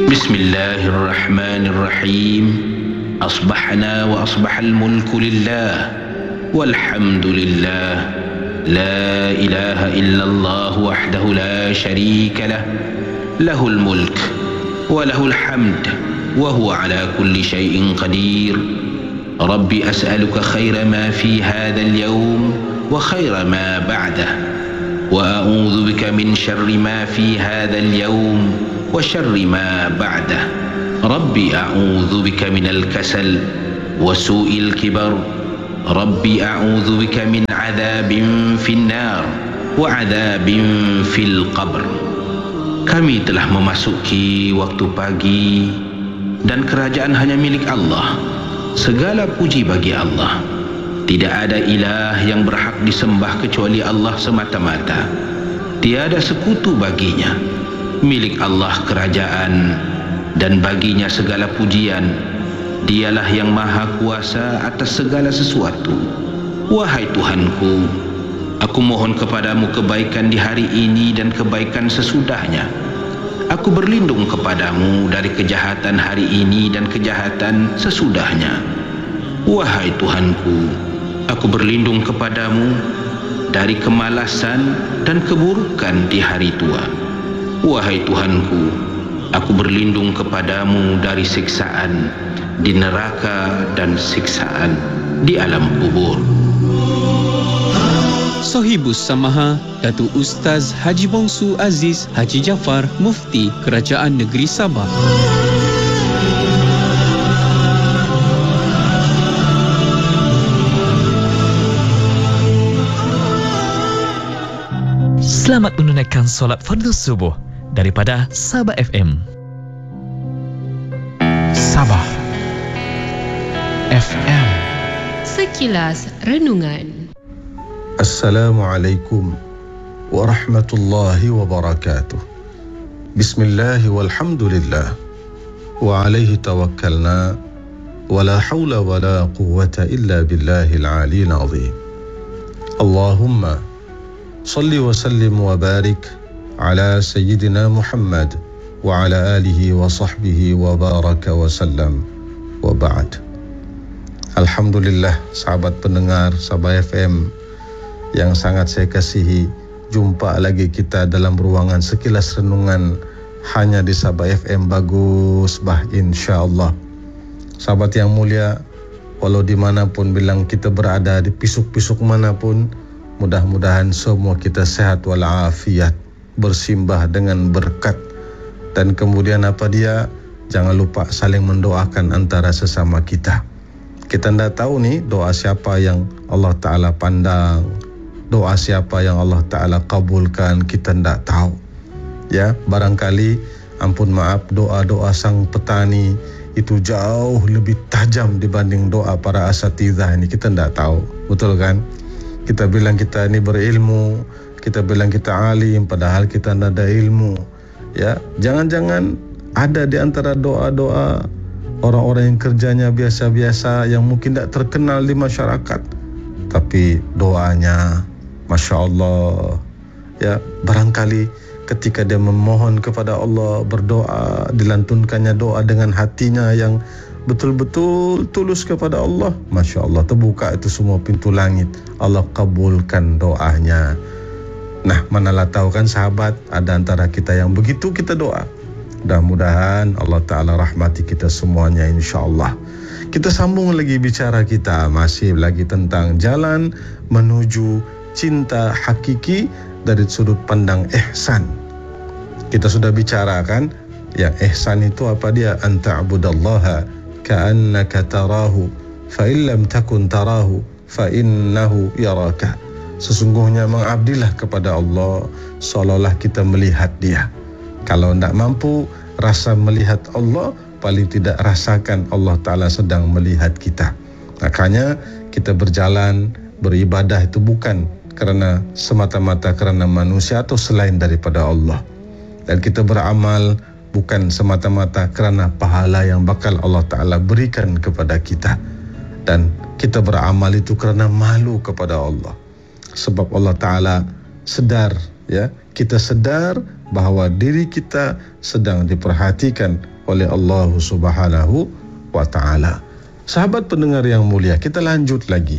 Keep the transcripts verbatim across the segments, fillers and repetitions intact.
بسم الله الرحمن الرحيم أصبحنا وأصبح الملك لله والحمد لله لا إله إلا الله وحده لا شريك له له الملك وله الحمد وهو على كل شيء قدير رب أسألك خير ما في هذا اليوم وخير ما بعده وأعوذ بك من شر ما في هذا اليوم وشر ما بعده ربي أعوذ بك من الكسل وسوء الكبر ربي أعوذ بك من عذاب في النار وعذاب في القبر. Kami telah memasuki waktu pagi dan kerajaan hanya milik Allah. Segala puji bagi Allah. Tidak ada ilah yang berhak disembah kecuali Allah semata-mata. Tiada sekutu baginya. Milik Allah kerajaan dan baginya segala pujian. Dialah yang maha kuasa atas segala sesuatu. Wahai Tuhanku, aku mohon kepadamu kebaikan di hari ini dan kebaikan sesudahnya. Aku berlindung kepadamu dari kejahatan hari ini dan kejahatan sesudahnya. Wahai Tuhanku, aku berlindung kepadamu dari kemalasan dan keburukan di hari tua. Wahai Tuhanku, aku berlindung kepadamu dari siksaan di neraka dan siksaan di alam kubur. Sohibus Samaha Datuk Ustaz Haji Bongsu Aziz Haji Jaafar Mufti Kerajaan Negeri Sabah. Selamat menunaikan solat fardu subuh daripada Sabah F M. Sabah F M. Sekilas Renungan. Assalamualaikum warahmatullahi wabarakatuh. Bismillah walhamdulillah wa alaihi tawakkalna wa la hawla wa la quwwata illa billahil aliyil azim. Allahumma salli wa sallim wa barik ala sayyidina Muhammad wa ala alihi wa sahbihi wa baraka wa sallam wa ba'd. Alhamdulillah, sahabat pendengar Sabah F M yang sangat saya kasihi, jumpa lagi kita dalam ruangan sekilas renungan hanya di Sabah F M Bagus Bah, insya-Allah. Sahabat yang mulia, walau dimanapun bilang kita berada, di pisuk-pisuk manapun, mudah-mudahan semua kita sehat walafiat, bersimbah dengan berkat. Dan kemudian apa dia? Jangan lupa saling mendoakan antara sesama kita. Kita tidak tahu nih doa siapa yang Allah Ta'ala pandang, doa siapa yang Allah Ta'ala kabulkan, kita tidak tahu. Ya, barangkali, ampun maaf, doa-doa sang petani itu jauh lebih tajam dibanding doa para asatidzah ini, kita tidak tahu. Betul kan? Kita bilang kita ini berilmu, kita bilang kita alim, padahal kita tidak ada ilmu. Ya, jangan-jangan ada di antara doa-doa orang-orang yang kerjanya biasa-biasa, yang mungkin tidak terkenal di masyarakat, tapi doanya Masya Allah. Ya, barangkali ketika dia memohon kepada Allah, berdoa, dilantunkannya doa dengan hatinya yang betul-betul tulus kepada Allah, Masya Allah, terbuka itu semua pintu langit, Allah kabulkan doanya. Nah, manalah tahu kan sahabat, ada antara kita yang begitu kita doa. Mudah-mudahan Allah Ta'ala rahmati kita semuanya, insya Allah. Kita sambung lagi bicara kita, masih lagi tentang jalan menuju cinta hakiki dari sudut pandang ihsan. Kita sudah bicarakan yang ihsan itu apa dia? Anta'budallaha ka'annaka tarahu fa illam takun tarahu fa innahu yaraka. Sesungguhnya mengabdilah kepada Allah seolah-olah kita melihat dia. Kalau tidak mampu rasa melihat Allah, paling tidak rasakan Allah Ta'ala sedang melihat kita. Makanya kita berjalan, beribadah itu bukan kerana semata-mata kerana manusia atau selain daripada Allah. Dan kita beramal bukan semata-mata kerana pahala yang bakal Allah Ta'ala berikan kepada kita. Dan kita beramal itu kerana malu kepada Allah. Sebab Allah Ta'ala sedar, ya, kita sedar bahawa diri kita sedang diperhatikan oleh Allah Subhanahu wa ta'ala. Sahabat pendengar yang mulia, kita lanjut lagi.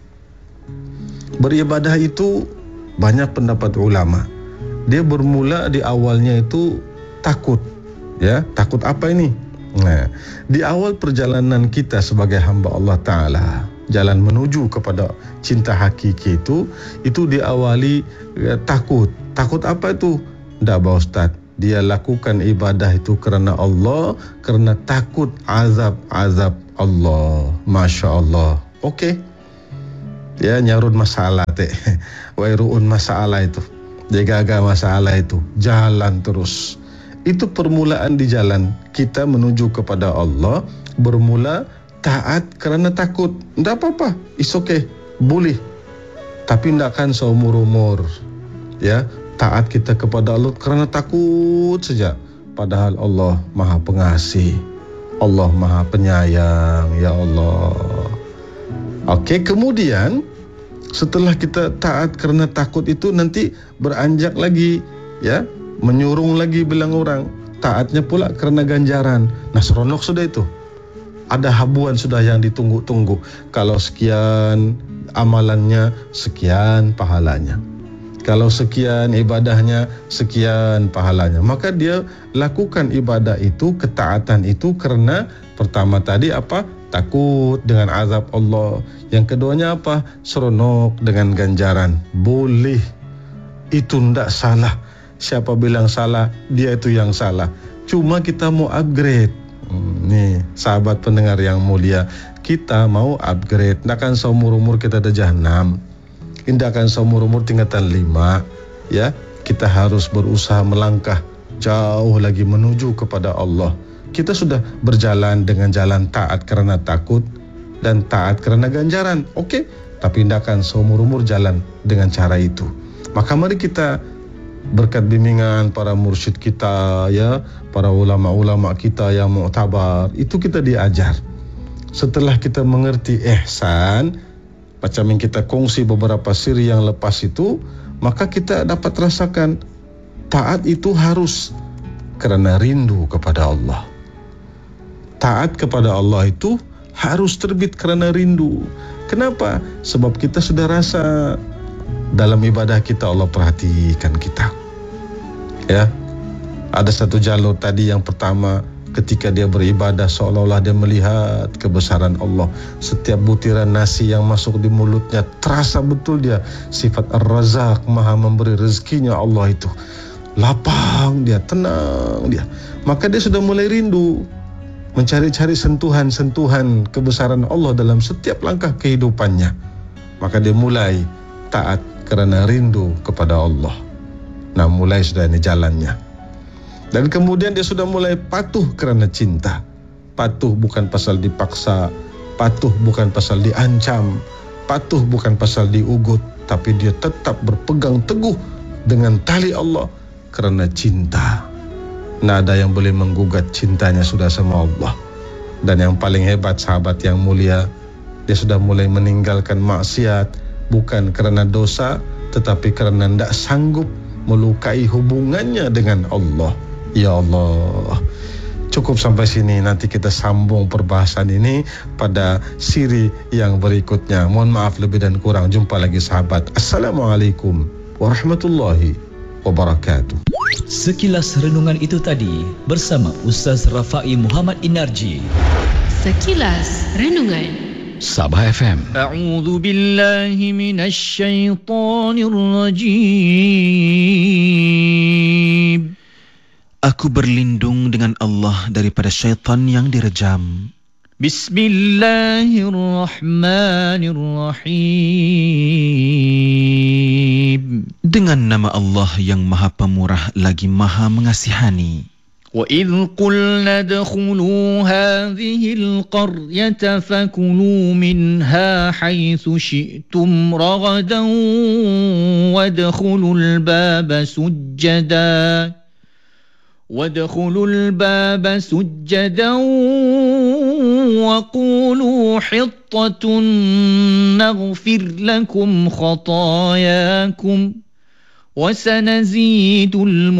Beribadah itu banyak pendapat ulama. Dia bermula di awalnya itu takut. Ya, takut apa ini? Nah, di awal perjalanan kita sebagai hamba Allah Ta'ala, jalan menuju kepada cinta hakiki itu, itu diawali ya, takut. Takut apa itu? Tidak, Pak Ustaz. Dia lakukan ibadah itu kerana Allah, kerana takut azab-azab Allah. Masya Allah. Okey. Ya, nyarun masalah teh. Wairuun masalah itu. Dia gagal masalah itu. Jalan terus. Itu permulaan di jalan kita menuju kepada Allah. Bermula taat kerana takut. Tidak apa-apa. It's okay. Boleh. Tapi tidakkan seumur umur. Ya, taat kita kepada Allah kerana takut saja. Padahal Allah Maha Pengasih. Allah Maha Penyayang. Ya Allah. Okey, kemudian setelah kita taat kerana takut itu, nanti beranjak lagi, ya, menyurung lagi bilang orang. Taatnya pula kerana ganjaran. Nah, seronok sudah itu. Ada habuan sudah yang ditunggu-tunggu. Kalau sekian amalannya, sekian pahalanya. Kalau sekian ibadahnya, sekian pahalanya. Maka dia lakukan ibadah itu, ketaatan itu kerana pertama tadi apa? Takut dengan azab Allah. Yang keduanya apa? Seronok dengan ganjaran. Boleh. Itu tidak salah. Siapa bilang salah, dia itu yang salah. Cuma kita mau upgrade. Hmm, nih, sahabat pendengar yang mulia, kita mau upgrade. Takkan seumur-umur kita ada jahanam. Tindakan seumur umur tingkatan lima, ya, kita harus berusaha melangkah jauh lagi menuju kepada Allah. Kita sudah berjalan dengan jalan taat kerana takut dan taat kerana ganjaran. Okey, tapi tindakan seumur umur jalan dengan cara itu. Maka mari kita berkat bimbingan para mursyid kita, ya, para ulama-ulama kita yang muktabar, itu kita diajar. Setelah kita mengerti ihsan, macam yang kita kongsi beberapa siri yang lepas itu, maka kita dapat rasakan taat itu harus kerana rindu kepada Allah. Taat kepada Allah itu harus terbit kerana rindu. Kenapa? Sebab kita sudah rasa dalam ibadah kita Allah perhatikan kita. Ya, ada satu jalur tadi yang pertama, ketika dia beribadah seolah-olah dia melihat kebesaran Allah. Setiap butiran nasi yang masuk di mulutnya, terasa betul dia sifat Ar-Razak, Maha memberi rezekinya Allah itu. Lapang dia, tenang dia. Maka dia sudah mulai rindu, mencari-cari sentuhan-sentuhan kebesaran Allah dalam setiap langkah kehidupannya. Maka dia mulai taat kerana rindu kepada Allah. Nah, mulai sudah ini jalannya. Dan kemudian dia sudah mulai patuh kerana cinta. Patuh bukan pasal dipaksa, patuh bukan pasal diancam, patuh bukan pasal diugut, tapi dia tetap berpegang teguh dengan tali Allah kerana cinta. Nah, ada yang boleh menggugat cintanya sudah sama Allah. Dan yang paling hebat, sahabat yang mulia, dia sudah mulai meninggalkan maksiat bukan kerana dosa, tetapi kerana tidak sanggup melukai hubungannya dengan Allah. Ya Allah. Cukup sampai sini, nanti kita sambung perbahasan ini pada siri yang berikutnya. Mohon maaf lebih dan kurang. Jumpa lagi sahabat. Assalamualaikum warahmatullahi wabarakatuh. Sekilas renungan itu tadi bersama Ustaz Rafai Muhammad Inarji. Sekilas renungan Sabah F M. A'udzu billahi minasy syaithanir rajim. Aku berlindung dengan Allah daripada syaitan yang direjam. Bismillahirrahmanirrahim. Dengan nama Allah yang Maha Pemurah lagi Maha Mengasihani. وَإِذْ قُلْنَا ادْخُلُوا هَذِهِ الْقَرْيَةَ فَكُلُوا مِنْهَا حَيْثُ شِئْتُمْ رَغَدًا وَادْخُلُوا الْبَابَ سُجَّدًا وَادْخُلُوا الْبَابَ سُجَّدًا وَقُولُوا حِطَّةٌ نَغْفِرْ لَكُمْ خَطَايَاكُمْ وسنزيد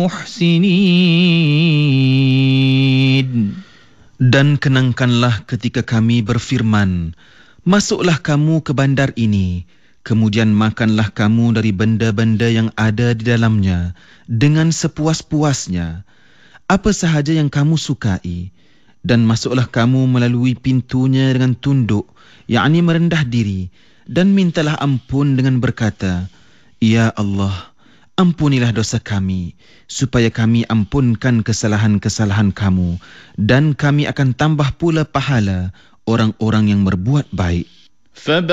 المحسنين. Dan kenangkanlah ketika kami berfirman, masuklah kamu ke bandar ini, kemudian makanlah kamu dari benda-benda yang ada di dalamnya dengan sepuas-puasnya, apa sahaja yang kamu sukai, dan masuklah kamu melalui pintunya dengan tunduk, yakni merendah diri, dan mintalah ampun dengan berkata, Ya Allah, ampunilah dosa kami, supaya kami ampunkan kesalahan-kesalahan kamu, dan kami akan tambah pula pahala orang-orang yang berbuat baik.